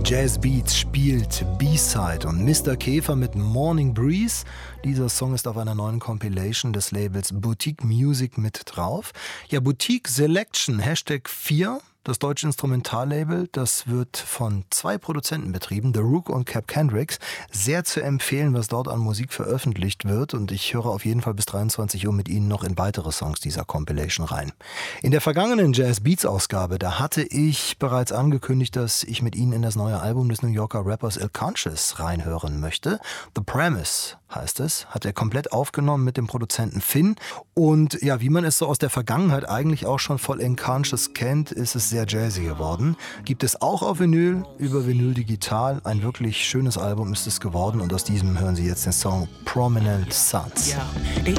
Jazz Beats spielt B-Side und Mr. Käfer mit Morning Breeze. Dieser Song ist auf einer neuen Compilation des Labels Boutique Music mit drauf. Ja, Boutique Selection, #4. Das deutsche Instrumentallabel, das wird von 2 Produzenten betrieben, The Rook und Cap Kendricks. Sehr zu empfehlen, was dort an Musik veröffentlicht wird. Und ich höre auf jeden Fall bis 23 Uhr mit Ihnen noch in weitere Songs dieser Compilation rein. In der vergangenen Jazz Beats Ausgabe, da hatte ich bereits angekündigt, dass ich mit Ihnen in das neue Album des New Yorker Rappers Ill Conscious reinhören möchte. The Premise heißt es, hat er komplett aufgenommen mit dem Produzenten Finn. Und ja, wie man es so aus der Vergangenheit eigentlich auch schon voll Ill Conscious kennt, ist es sehr jazzy geworden. Gibt es auch auf Vinyl, über Vinyl digital. Ein wirklich schönes Album ist es geworden und aus diesem hören Sie jetzt den Song Prominent Sons. Yeah.